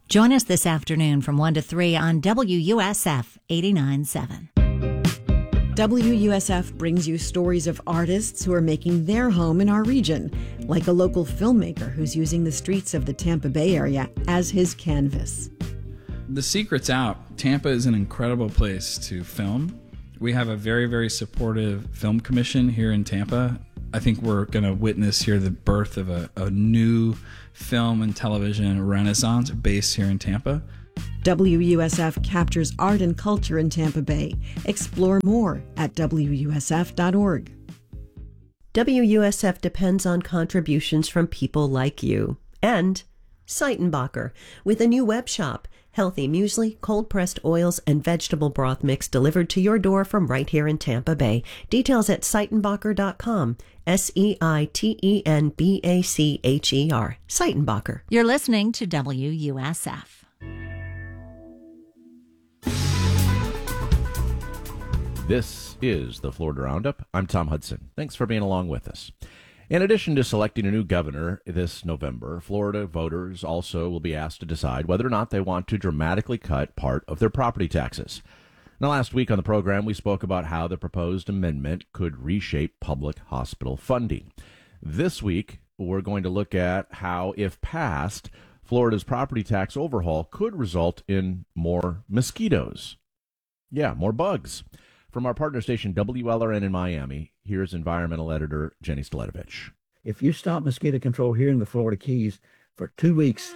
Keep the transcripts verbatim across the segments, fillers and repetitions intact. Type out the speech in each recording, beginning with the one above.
Join us this afternoon from one to three on W U S F eighty-nine point seven. W U S F brings you stories of artists who are making their home in our region, like a local filmmaker who's using the streets of the Tampa Bay area as his canvas. The secret's out. Tampa is an incredible place to film. We have a very, very supportive film commission here in Tampa. I think we're going to witness here the birth of a, a new film and television renaissance based here in Tampa. W U S F captures art and culture in Tampa Bay. Explore more at W U S F dot org. W U S F depends on contributions from people like you. And Seitenbacher, with a new web shop. Healthy muesli, cold-pressed oils, and vegetable broth mix delivered to your door from right here in Tampa Bay. Details at Seitenbacher dot com. S E I T E N B A C H E R. Seitenbacher. You're listening to W U S F. This is the Florida Roundup. I'm Tom Hudson. Thanks for being along with us. In addition to selecting a new governor this November, Florida voters also will be asked to decide whether or not they want to dramatically cut part of their property taxes. Now, last week on the program, we spoke about how the proposed amendment could reshape public hospital funding. This week, we're going to look at how, if passed, Florida's property tax overhaul could result in more mosquitoes. Yeah, more bugs. From our partner station W L R N in Miami, here's environmental editor Jenny Staletovich. If you stop mosquito control here in the Florida Keys for two weeks,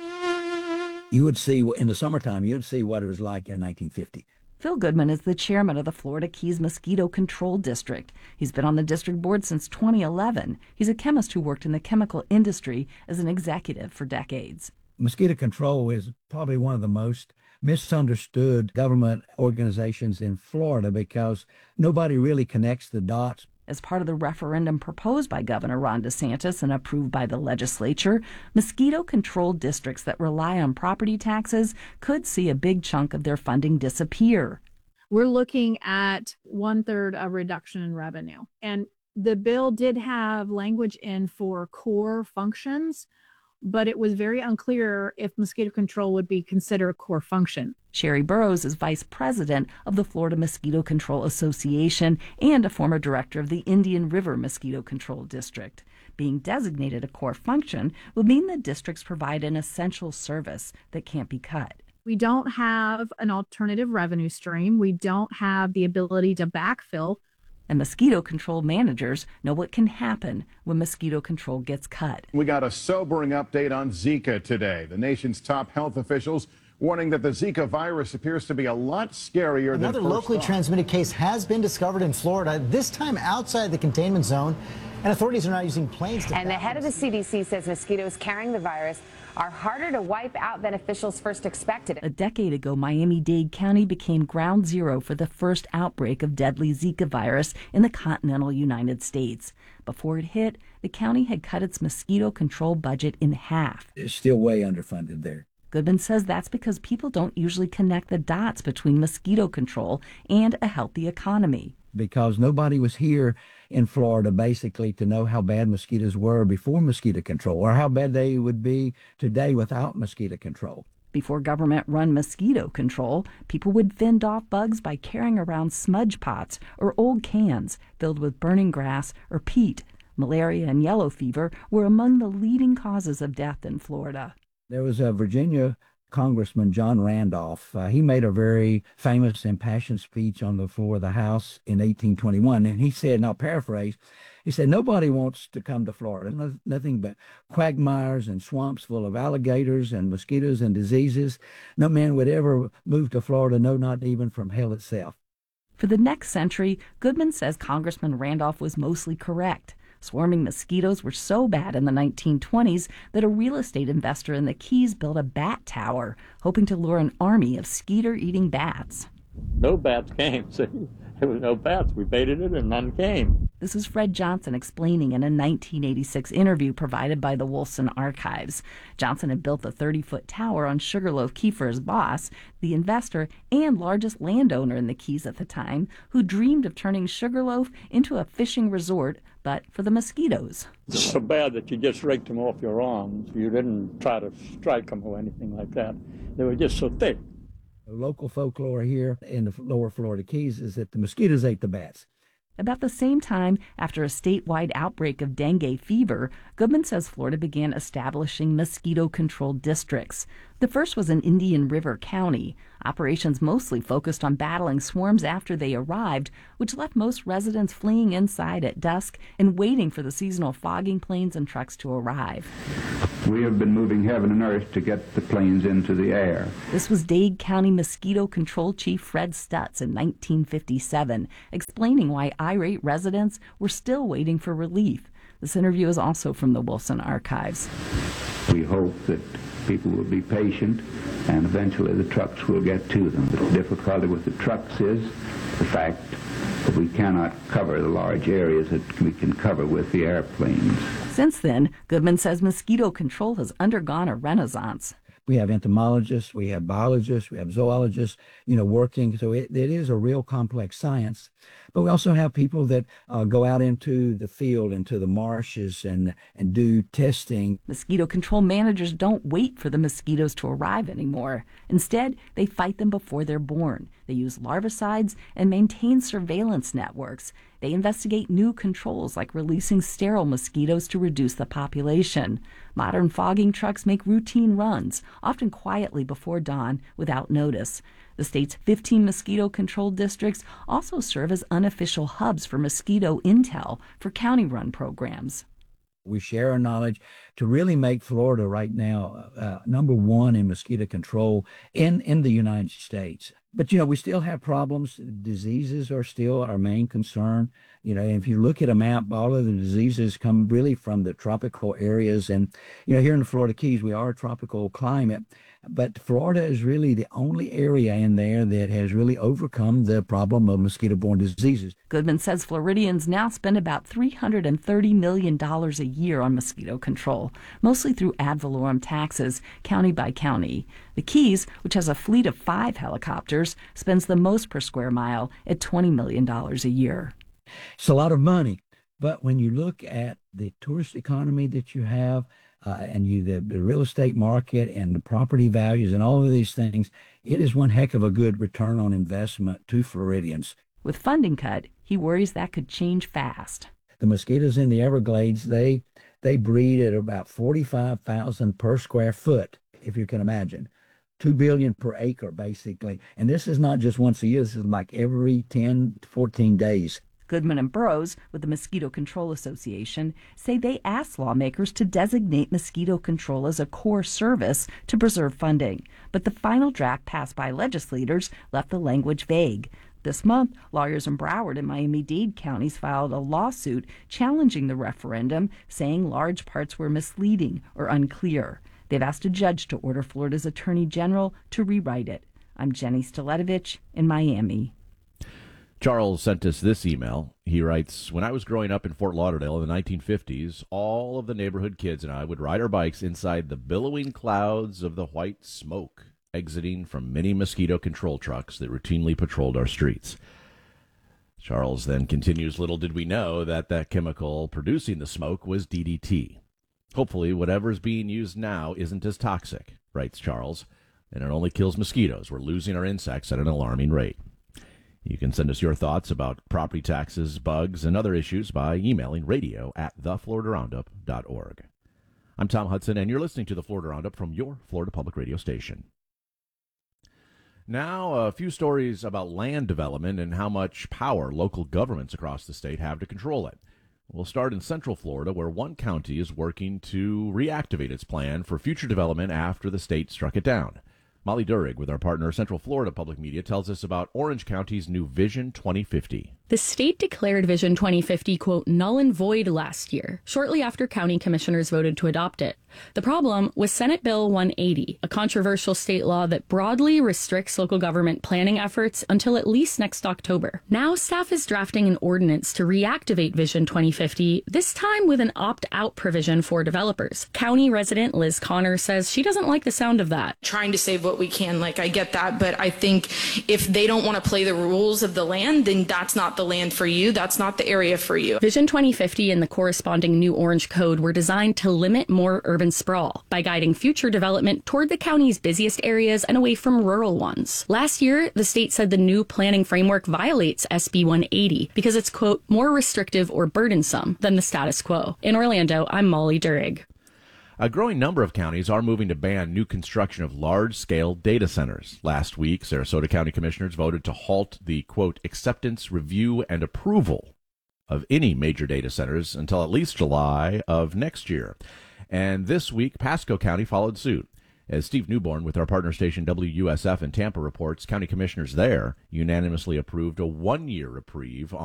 you would see, in the summertime, you'd see what it was like in nineteen fifty. Phil Goodman is the chairman of the Florida Keys Mosquito Control District. He's been on the district board since twenty eleven. He's a chemist who worked in the chemical industry as an executive for decades. Mosquito control is probably one of the most misunderstood government organizations in Florida because nobody really connects the dots. As part of the referendum proposed by Governor Ron DeSantis and approved by the legislature, mosquito-controlled districts that rely on property taxes could see a big chunk of their funding disappear. We're looking at one-third of reduction in revenue. And the bill did have language in for core functions, but it was very unclear if mosquito control would be considered a core function. Sherry Burrows is vice president of the Florida Mosquito Control Association and a former director of the Indian River Mosquito Control District. Being designated a core function would mean that districts provide an essential service that can't be cut. We don't have an alternative revenue stream. We don't have the ability to backfill. And mosquito control managers know what can happen when mosquito control gets cut. We got a sobering update on Zika today. The nation's top health officials warning that the Zika virus appears to be a lot scarier than Another locally thought. transmitted case has been discovered in Florida, this time outside the containment zone, and authorities are now using planes to... And the head of the C D C says mosquitoes carrying the virus are harder to wipe out than officials first expected. A decade ago, Miami-Dade County became ground zero for the first outbreak of deadly Zika virus in the continental United States. Before it hit, the county had cut its mosquito control budget in half. It's still way underfunded there. Goodman says that's because people don't usually connect the dots between mosquito control and a healthy economy. Because nobody was here in Florida basically to know how bad mosquitoes were before mosquito control or how bad they would be today without mosquito control. Before government-run mosquito control, people would fend off bugs by carrying around smudge pots or old cans filled with burning grass or peat. Malaria and yellow fever were among the leading causes of death in Florida. There was a Virginia Congressman, John Randolph. Uh, he made a very famous impassioned speech on the floor of the House in eighteen twenty-one, and he said, and I'll paraphrase, he said, nobody wants to come to Florida. No, nothing but quagmires and swamps full of alligators and mosquitoes and diseases. No man would ever move to Florida, no, not even from hell itself. For the next century, Goodman says Congressman Randolph was mostly correct. Swarming mosquitoes were so bad in the nineteen twenties that a real estate investor in the Keys built a bat tower, hoping to lure an army of skeeter-eating bats. No bats came. See, there was no bats. We baited it and none came. This is Fred Johnson explaining in a nineteen eighty-six interview provided by the Wolfson Archives. Johnson had built the thirty-foot tower on Sugarloaf Key for his boss, the investor and largest landowner in the Keys at the time, who dreamed of turning Sugarloaf into a fishing resort but for the mosquitoes. It's so bad that you just raked them off your arms. You didn't try to strike them or anything like that. They were just so thick. The local folklore here in the lower Florida Keys is that the mosquitoes ate the bats. About the same time, after a statewide outbreak of dengue fever, Goodman says Florida began establishing mosquito-controlled districts. The first was in Indian River County. Operations mostly focused on battling swarms after they arrived, which left most residents fleeing inside at dusk and waiting for the seasonal fogging planes and trucks to arrive. We have been moving heaven and earth to get the planes into the air. This was Dade County Mosquito Control Chief Fred Stutz in nineteen fifty-seven, explaining why irate residents were still waiting for relief. This interview is also from the Wilson Archives. We hope that people will be patient and eventually the trucks will get to them. The difficulty with the trucks is the fact that we cannot cover the large areas that we can cover with the airplanes. Since then, Goodman says mosquito control has undergone a renaissance. We have entomologists, we have biologists, we have zoologists, you know, working. So it, it is a real complex science. But we also have people that uh, go out into the field, into the marshes, and, and do testing. Mosquito control managers don't wait for the mosquitoes to arrive anymore. Instead, they fight them before they're born. They use larvicides and maintain surveillance networks. They investigate new controls like releasing sterile mosquitoes to reduce the population. Modern fogging trucks make routine runs, often quietly before dawn, without notice. The state's fifteen mosquito-controlled districts also serve as unofficial hubs for mosquito intel for county-run programs. We share our knowledge to really make Florida right now uh, number one in mosquito control in, in the United States. But, you know, we still have problems. Diseases are still our main concern. You know, if you look at a map, all of the diseases come really from the tropical areas. And, you know, here in the Florida Keys, we are a tropical climate. But Florida is really the only area in there that has really overcome the problem of mosquito-borne diseases. Goodman says Floridians now spend about three hundred thirty million dollars a year on mosquito control, mostly through ad valorem taxes, county by county. The Keys, which has a fleet of five helicopters, spends the most per square mile at twenty million dollars a year. It's a lot of money. But when you look at the tourist economy that you have, Uh, and you the, the real estate market and the property values and all of these things, it is one heck of a good return on investment to Floridians. With funding cut, he worries that could change fast. The mosquitoes in the Everglades, they they breed at about forty-five thousand per square foot, if you can imagine. Two billion per acre, basically. And this is not just once a year, this is like every ten to fourteen days. Goodman and Burroughs, with the Mosquito Control Association, say they asked lawmakers to designate mosquito control as a core service to preserve funding. But the final draft passed by legislators left the language vague. This month, lawyers in Broward and Miami-Dade counties filed a lawsuit challenging the referendum, saying large parts were misleading or unclear. They've asked a judge to order Florida's Attorney General to rewrite it. I'm Jenny Staletovich in Miami. Charles sent us this email. He writes, when I was growing up in Fort Lauderdale in the nineteen fifties, all of the neighborhood kids and I would ride our bikes inside the billowing clouds of the white smoke exiting from many mosquito control trucks that routinely patrolled our streets. Charles then continues, little did we know that that chemical producing the smoke was D D T. Hopefully whatever is being used now isn't as toxic, writes Charles, and it only kills mosquitoes. We're losing our insects at an alarming rate. You can send us your thoughts about property taxes, bugs, and other issues by emailing radio at the florida roundup dot org. I'm Tom Hudson, and you're listening to the Florida Roundup from your Florida Public Radio station. Now, a few stories about land development and how much power local governments across the state have to control it. We'll start in Central Florida, where one county is working to reactivate its plan for future development after the state struck it down. Molly Durig, with our partner Central Florida Public Media, tells us about Orange County's new Vision twenty fifty. The state declared Vision twenty fifty, quote, null and void last year, shortly after county commissioners voted to adopt it. The problem was Senate Bill one eighty, a controversial state law that broadly restricts local government planning efforts until at least next October. Now staff is drafting an ordinance to reactivate Vision twenty fifty, this time with an opt-out provision for developers. County resident Liz Connor says she doesn't like the sound of that. Trying to save what we can. Like, I get that, but I think if they don't want to play the rules of the land, then that's not the land for you. That's not the area for you. Vision twenty fifty and the corresponding New Orange Code were designed to limit more urban sprawl by guiding future development toward the county's busiest areas and away from rural ones. Last year, the state said the new planning framework violates S B one eighty because it's, quote, more restrictive or burdensome than the status quo. In Orlando, I'm Molly Durig. A growing number of counties are moving to ban new construction of large-scale data centers. Last week, Sarasota County Commissioners voted to halt the, quote, acceptance, review, and approval of any major data centers until at least July of next year. And this week, Pasco County followed suit. As Steve Newborn with our partner station W U S F in Tampa reports, county commissioners there unanimously approved a one-year reprieve